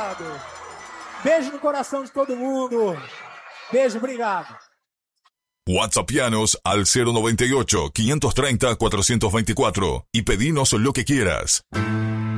obrigado. Beijo no coração de todo mundo. Beijo, obrigado. WhatsAppianos al 098-530-424 y pedinos lo que quieras.